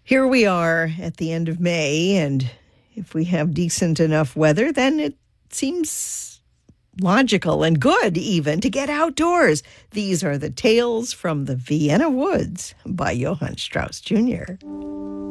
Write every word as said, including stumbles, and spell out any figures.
Here we are at the end of May, and if we have decent enough weather, then it seems logical and good even to get outdoors. These are the Tales from the Vienna Woods by Johann Strauss Junior